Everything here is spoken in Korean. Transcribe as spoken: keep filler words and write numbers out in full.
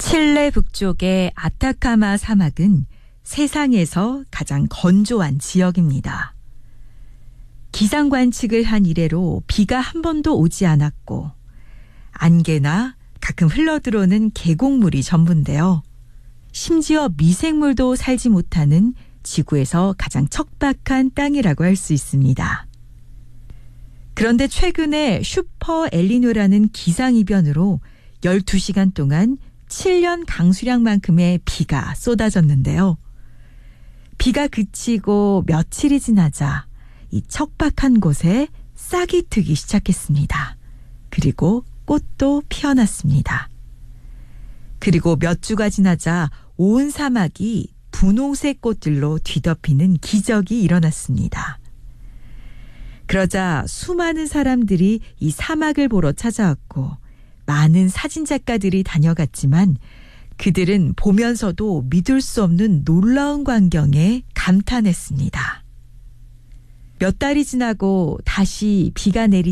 칠레 북쪽의 아타카마 사막은 세상에서 가장 건조한 지역입니다. 기상 관측을 한 이래로 비가 한 번도 오지 않았고 안개나 가끔 흘러들어오는 계곡물이 전부인데요. 심지어 미생물도 살지 못하는 지구에서 가장 척박한 땅이라고 할 수 있습니다. 그런데 최근에 슈퍼 엘니뇨라는 기상이변으로 열두 시간 동안 칠 년 강수량만큼의 비가 쏟아졌는데요. 비가 그치고 며칠이 지나자 이 척박한 곳에 싹이 트기 시작했습니다. 그리고 꽃도 피어났습니다. 그리고 몇 주가 지나자 온 사막이 분홍색 꽃들로 뒤덮이는 기적이 일어났습니다. 그러자 수많은 사람들이 이 사막을 보러 찾아왔고 많은 사진작가들이 다녀갔지만 그들은 보면서도 믿을 수 없는 놀라운 광경에 감탄했습니다. 몇 달이 지나고 다시 비가 내리